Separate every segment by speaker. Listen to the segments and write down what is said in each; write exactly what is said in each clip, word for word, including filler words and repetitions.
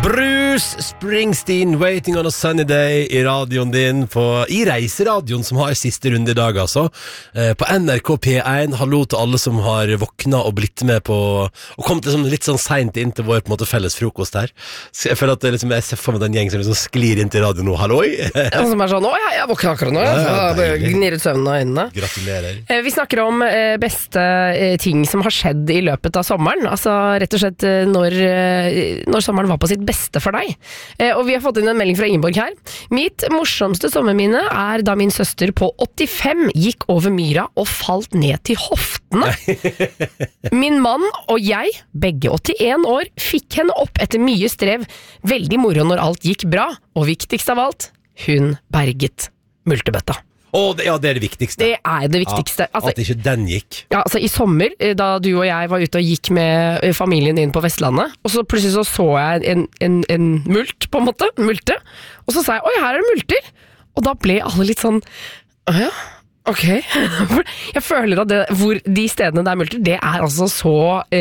Speaker 1: Bruce Springsteen, Waiting on a Sunny Day I radioen din på, I reiseradioen som har siste runde I dag altså eh, på N R K P one. Hallo til alle som har våkna og blitt med på og kommet liksom litt sånn sent inn til vår på en måte felles frokost her. Så jeg føler at det liksom, jeg ser for meg den gjeng som liksom sklir inn til radio nå. Halloi!
Speaker 2: Ja, som er sånn, å ja, jeg våkner akkurat nå ja, ja, gnir ut søvnen av øynene.
Speaker 1: Gratulerer.
Speaker 2: eh, Vi snakker om eh, beste eh, ting som har skjedd I løpet av sommeren. Altså rett og slett eh, når, eh, når sommeren var på sitt beste for deg. Eh, og vi har fått inn en melding fra Ingeborg her. Mitt morsomste sommerminne er da min søster på åttifem gikk over myra og falt ned til hoftene. Min mann og jeg, begge åttien år, fikk henne opp etter mye strev. Veldig moro når alt gikk bra, og viktigst av alt, hun berget multebøtta.
Speaker 1: Oh, det, ja, det er det viktigste.
Speaker 2: Det er det viktigste.
Speaker 1: Ja,
Speaker 2: altså,
Speaker 1: at ikke den gikk.
Speaker 2: Ja, altså I sommer, da du og jeg var ute og gikk med familien din på Vestlandet, og så plutselig så, så jeg en, en, en mult, på en måte, multe, og så sa jeg, oi, her er det multer. Og da ble alle litt sånn, å ja, ok. Jeg føler at det, hvor de stedene der er multer, det er altså så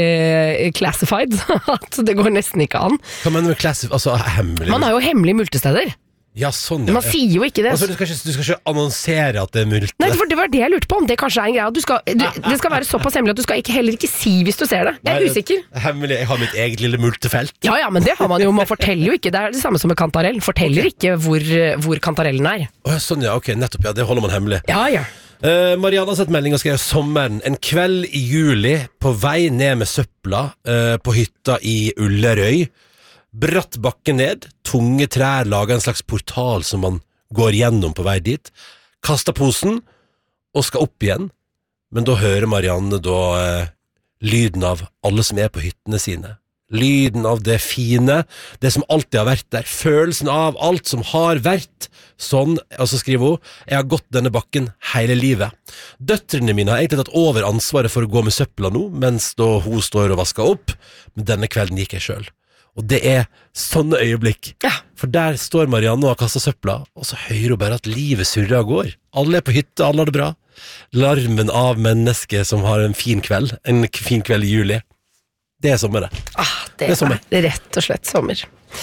Speaker 2: eh, classified, at det går nesten ikke an.
Speaker 1: Hva mener du med classified? Altså hemmelig?
Speaker 2: Man har jo hemmelige multesteder.
Speaker 1: Ja, sånn, ja.
Speaker 2: Man sier jo ikke det.
Speaker 1: Altså, du, skal ikke, du skal ikke annonsere at det er multe.
Speaker 2: Nei, for det var det jeg lurte på, om det kanskje er en greie. Du skal, du, det skal være såpass hemmelig at du skal ikke, heller ikke si hvis du ser det. Jeg er
Speaker 1: Nei,
Speaker 2: usikker.
Speaker 1: Hemmelig, jeg har mitt eget lille multefelt.
Speaker 2: Ja, ja, men det har man jo. Man forteller jo ikke. Det er det samme som med kantarell. Forteller okay. ikke hvor, hvor kantarellen er.
Speaker 1: Åh, sånn, ja, ok, nettopp, ja, det holder man hemmelig.
Speaker 2: Ja, ja.
Speaker 1: Uh, Marianne har sett melding og skrev sommeren. En kveld I juli, på vei ned med søpla uh, på hytta I Ullerøy. Bratt bakke ned, tunge trær lager en slags portal som man går gjennom på vei dit. Kastet posen og skal opp igjen, men da hører Marianne da eh, lyden av alle som er på hyttene sine. Lyden av det fine, det som alltid har vært der, følelsen av alt som har vært. Sånn, og så skriver hun, jeg har gått denne bakken hele livet. Døtrene mine har egentlig tatt over ansvaret for å gå med søpla nå, mens da hun står og vasker opp, men denne kvelden gikk jeg selv. Og det er sånne øyeblikk. Ja. For der står Marianne og har kastet søpla, og så hører hun bare at livet surrer og går. Alle er på hytte, alle har det bra. Larmen av mennesker som har en fin kveld, en fin kveld I juli. Det er sommer, det.
Speaker 2: Ah, det,
Speaker 1: det er sommer.
Speaker 2: Er rett og slett sommer.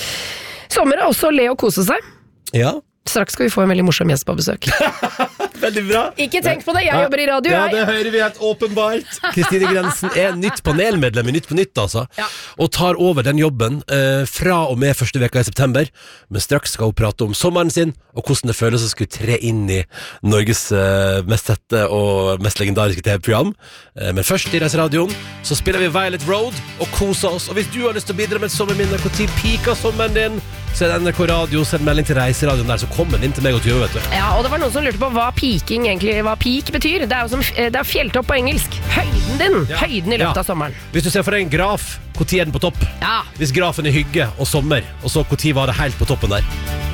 Speaker 2: Sommer er også å le og kose seg.
Speaker 1: Ja.
Speaker 2: Straks skal vi få en veldig morsom gjest på besøk.
Speaker 1: Veldig bra.
Speaker 2: Ikke tenk på det, jeg jobber I radio.
Speaker 1: Ja, det hører vi helt åpenbart. Kristine Grensen er nytt panelmedlem I Nytt på Nytt, altså. Ja. Og tar over den jobben eh, fra og med første veka I september. Men straks skal hun prate om sommeren sin, og hvordan det føles å skulle tre inn I Norges eh, mest sette og mest legendariske T V-program. Eh, men først I Reiseradioen så spiller vi Violet Road og koser oss. Og hvis du har lyst til å bidra med et sommerminne, hvor tid pika sommeren din, så er det N R K Radio, send melding til Reiseradioen der, så kommer den inn til meg og Tyve, vet du. Ja, og det var noen som lurte på hva peaking egentlig, hva peak betyr. Det er jo som, det er fjelltopp på engelsk. Høyden din, ja. Høyden I løpet ja. Av sommeren. Hvis du ser for deg en graf, hvor tid er den på topp? Ja. Hvis grafen er hygge og sommer, og så hvor tid var det helt på toppen der?